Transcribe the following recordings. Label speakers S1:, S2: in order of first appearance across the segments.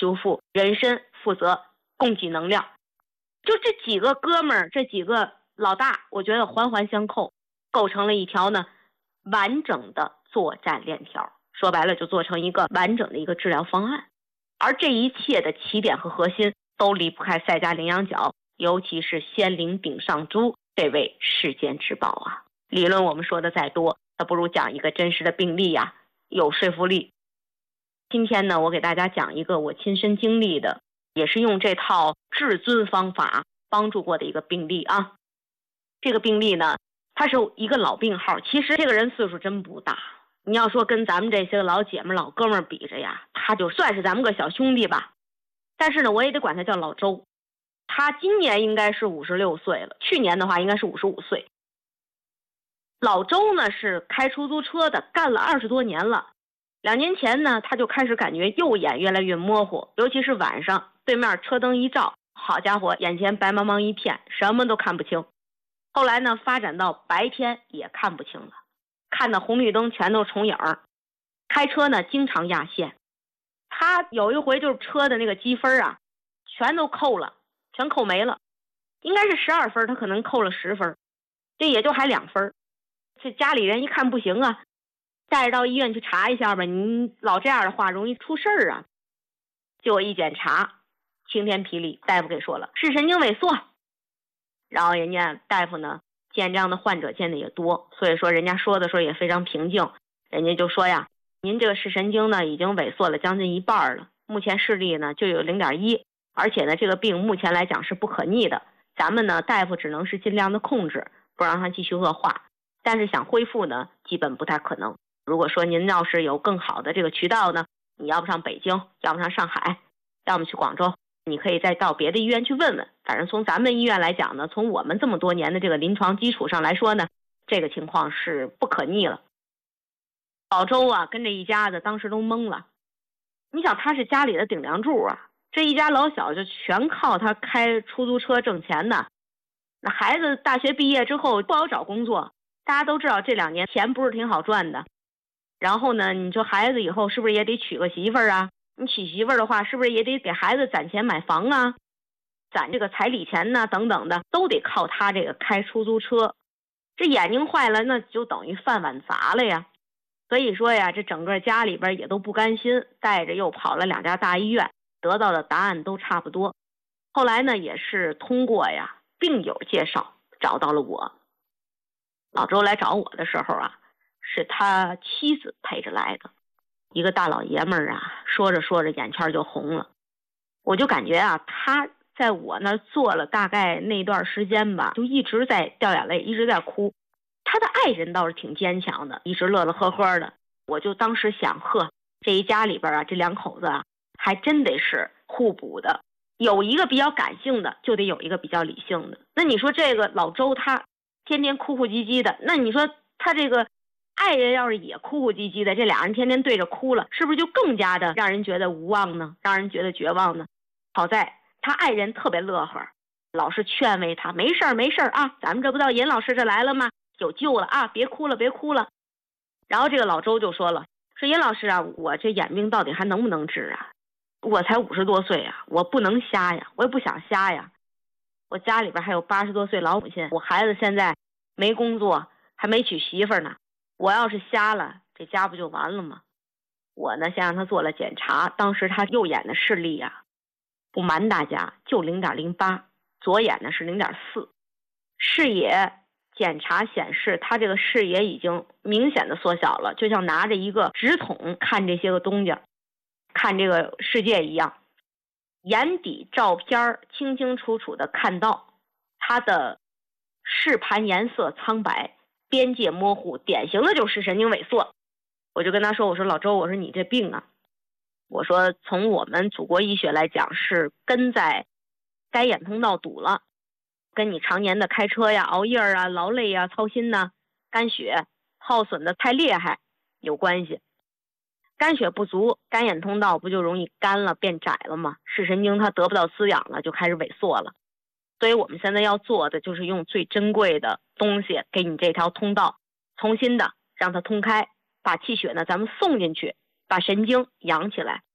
S1: 修复，人参负责供给能量。就这几个哥们儿，这几个老大，我觉得环环相扣，构成了一条呢完整的作战链条。说白了，就做成一个完整的一个治疗方案。而这一切的起点和核心都离不开赛迦羚羊角，尤其是仙灵顶上珠这位世间之宝啊。理论我们说的再多，那不如讲一个真实的病例呀，有说服力。今天呢，我给大家讲一个我亲身经历的，也是用这套至尊方法帮助过的一个病例啊。这个病例呢，他是一个老病号，其实这个人岁数真不大。你要说跟咱们这些老姐们老哥们比着呀，他就算是咱们个小兄弟吧。但是呢，我也得管他叫老周。他今年应该是56岁了，去年的话应该是55岁。老周呢是开出租车的，干了20多年了。2年前呢，他就开始感觉右眼越来越模糊，尤其是晚上，对面车灯一照，好家伙，眼前白茫茫一片，什么都看不清。后来呢，发展到白天也看不清了，看到红绿灯全都重影儿。开车呢，经常压线。他有一回就是车的那个积分啊，全都扣了，全扣没了。应该是12分，他可能扣了10分，这也就还2分。这家里人一看不行啊，带着到医院去查一下吧，你老这样的话容易出事儿啊。结果一检查，晴天霹雳，大夫给说了是神经萎缩。然后人家大夫呢见这样的患者见的也多，所以说人家说的时候也非常平静。人家就说呀，您这个视神经呢已经萎缩了将近1半了，目前视力呢就有 0.1， 而且呢这个病目前来讲是不可逆的，咱们呢大夫只能是尽量的控制，不让它继续恶化，但是想恢复呢基本不太可能。如果说您要是有更好的这个渠道呢，你要不上北京，要不上上海，要么去广州，你可以再到别的医院去问问。反正从咱们医院来讲呢，从我们这么多年的这个临床基础上来说呢，这个情况是不可逆了。老周啊跟这一家子当时都懵了。你想他是家里的顶梁柱啊，这一家老小就全靠他开出租车挣钱呢。那孩子大学毕业之后不好找工作，大家都知道这2年钱不是挺好赚的。然后呢，你说孩子以后是不是也得娶个媳妇儿啊？你娶媳妇儿的话，是不是也得给孩子攒钱买房啊？攒这个彩礼钱呢，等等的，都得靠他这个开出租车。这眼睛坏了，那就等于饭碗砸了呀。所以说呀，这整个家里边也都不甘心，带着又跑了2家大医院，得到的答案都差不多。后来呢，也是通过呀病友介绍找到了我。老周来找我的时候啊，是他妻子陪着来的。一个大老爷们儿啊，说着说着眼圈就红了。我就感觉啊，他在我那坐了大概那段时间吧，就一直在掉眼泪，一直在哭。他的爱人倒是挺坚强的，一直乐乐呵呵的。我就当时想，呵，这一家里边啊，这2口子啊，还真得是互补的。有一个比较感性的，就得有一个比较理性的。那你说这个老周他天天哭哭唧唧的，那你说他这个爱人要是也哭哭唧唧的，这俩人天天对着哭了，是不是就更加的让人觉得无望呢？让人觉得绝望呢？好在他爱人特别乐呵，老是劝慰他，没事儿没事儿啊，咱们这不到尹老师这来了吗？有救了啊，别哭了别哭了。然后这个老周就说了，说尹老师啊，我这眼病到底还能不能治啊？我才50多岁啊，我不能瞎呀，我也不想瞎呀。我家里边还有80多岁老母亲，我孩子现在没工作，还没娶媳妇呢。我要是瞎了，这家不就完了吗？我呢，先让他做了检查，当时他右眼的视力啊，不瞒大家，就 0.08， 左眼呢是 0.4， 视野检查显示他这个视野已经明显的缩小了，就像拿着一个直筒看这些个东西，看这个世界一样。眼底照片清清楚楚的看到他的视盘颜色苍白，边界模糊，典型的就是神经萎缩。我就跟他说，我说老周，我说你这病啊，我说从我们祖国医学来讲是根在该眼通道堵了，跟你常年的开车呀、熬夜啊、劳累呀、操心呐、肝血耗损的太厉害有关系。肝血不足，肝眼通道不就容易干了变窄了吗？视神经它得不到滋养了，就开始萎缩了。所以我们现在要做的就是用最珍贵的东西给你这条通道重新的让它通开，把气血呢咱们送进去，把神经养起来。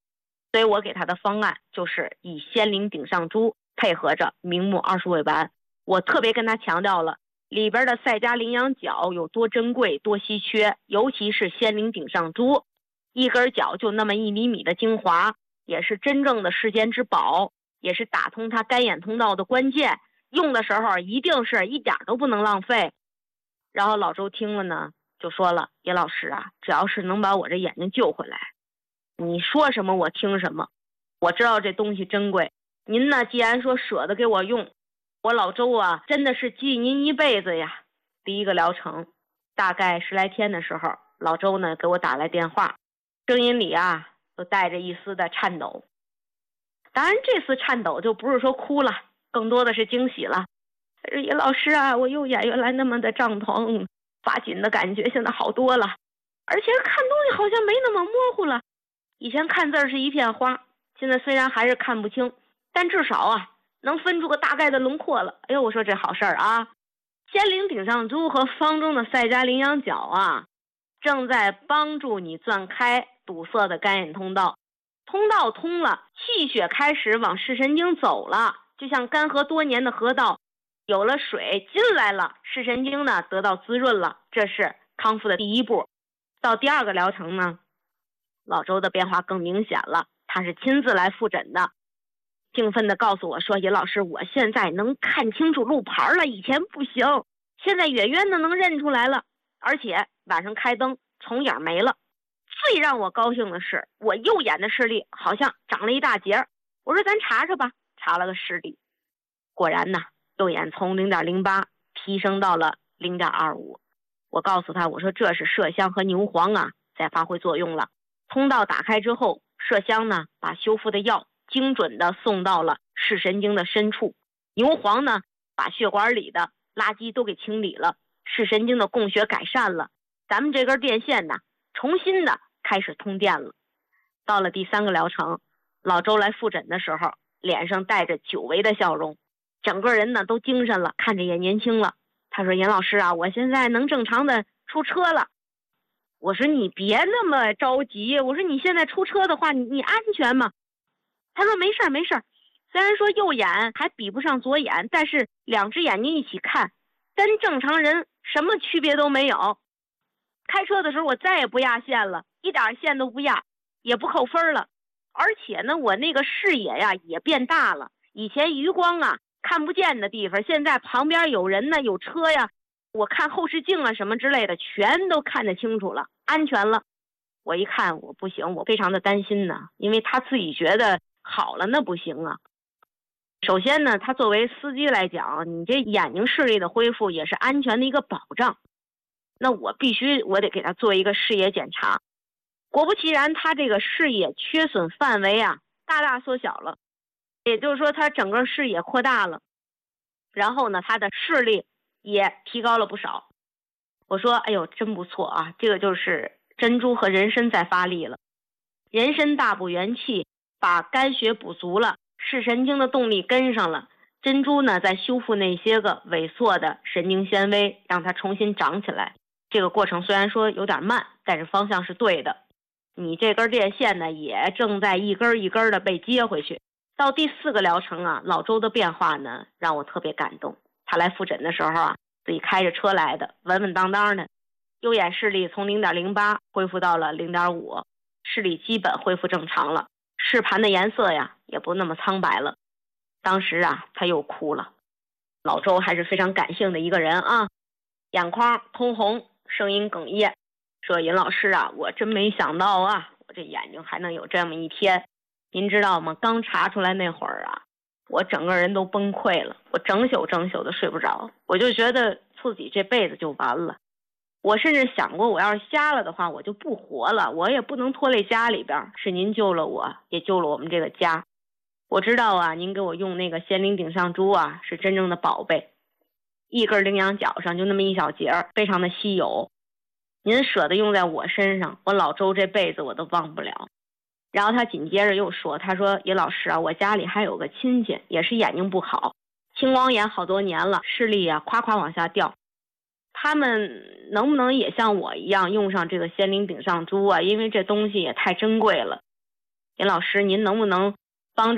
S1: 所以我给他的方案就是以仙灵顶上珠配合着明目20味丸。我特别跟他强调了里边的赛迦羚羊角有多珍贵多稀缺，尤其是仙灵顶上珠，一根角就那么1厘米的精华，也是真正的世间之宝，也是打通他干眼通道的关键，用的时候一定是一点都不能浪费。然后老周听了呢就说了，叶老师啊，只要是能把我这眼睛救回来，你说什么我听什么，我知道这东西珍贵，您呢既然说舍得给我用，我老周啊真的是记您一辈子呀。第一个疗程大概10来天的时候，老周呢给我打来电话，声音里啊都带着一丝的颤抖。当然这次颤抖就不是说哭了，更多的是惊喜了。他说叶老师啊，我右眼原来那么的胀疼，发紧的感觉现在好多了，而且看东西好像没那么模糊了，以前看字是一片花，现在虽然还是看不清，但至少啊能分出个大概的轮廓了。哎呦，我说这好事儿啊！仙灵顶上珠和方中的赛迦羚羊角啊，正在帮助你钻开堵塞的干眼通道，通道通了，气血开始往视神经走了，就像干涸多年的河道有了水进来了，视神经呢得到滋润了，这是康复的第一步。到第二个疗程呢，老周的变化更明显了，他是亲自来复诊的，兴奋地告诉我说，叶老师，我现在能看清楚路牌了，以前不行，现在远远的能认出来了，而且晚上开灯重影没了。最让我高兴的是，我右眼的视力好像长了一大截。我说咱查查吧，查了个视力，果然呢，右眼从 0.08 提升到了 0.25。 我告诉他，我说这是麝香和牛黄啊在发挥作用了。通道打开之后，麝香呢把修复的药精准的送到了视神经的深处，牛黄呢把血管里的垃圾都给清理了，视神经的供血改善了，咱们这根电线呢重新的开始通电了。到了第3个疗程，老周来复诊的时候，脸上带着久违的笑容，整个人呢都精神了，看着也年轻了。他说，严老师啊，我现在能正常的出车了。我说你别那么着急，我说你现在出车的话，你安全吗？他说没事没事，虽然说右眼还比不上左眼，但是2只眼睛一起看，跟正常人什么区别都没有。开车的时候我再也不压线了，一点线都不压，也不扣分了。而且呢，我那个视野呀也变大了，以前余光啊看不见的地方，现在旁边有人呢，有车呀，我看后视镜啊什么之类的全都看得清楚了，安全了。我一看我不行，我非常的担心呢，因为他自己觉得好了那不行啊。首先呢，他作为司机来讲，你这眼睛视力的恢复也是安全的一个保障，那我得给他做一个视野检查。果不其然，他这个视野缺损范围啊大大缩小了，也就是说他整个视野扩大了，然后呢他的视力也提高了不少。我说哎呦真不错啊，这个就是珍珠和人参在发力了。人参大补元气，把肝血补足了，视神经的动力跟上了，珍珠呢在修复那些个萎缩的神经纤维，让它重新长起来。这个过程虽然说有点慢，但是方向是对的。你这根电线呢也正在一根一根的被接回去。到第4个疗程啊，老周的变化呢让我特别感动。他来复诊的时候啊，自己开着车来的，稳稳当当的，右眼视力从 0.08 恢复到了 0.5， 视力基本恢复正常了，视盘的颜色呀也不那么苍白了。当时啊他又哭了。老周还是非常感性的一个人啊，眼眶通红，声音哽咽，说尹老师啊，我真没想到啊，我这眼睛还能有这么一天。您知道吗，刚查出来那会儿啊，我整个人都崩溃了，我整宿的睡不着，我就觉得自己这辈子就完了。我甚至想过，我要是瞎了的话，我就不活了，我也不能拖累家里边，是您救了我，也救了我们这个家。我知道啊，您给我用那个仙灵顶上珠啊，是真正的宝贝，一根羚羊角上就那么一小节，非常的稀有，您舍得用在我身上，我老周这辈子我都忘不了。然后他紧接着又说，他说叶老师啊，我家里还有个亲戚也是眼睛不好，青光眼好多年了，视力啊夸夸往下掉，他们能不能也像我一样用上这个仙灵顶上珠啊，因为这东西也太珍贵了。 田老师，您能不能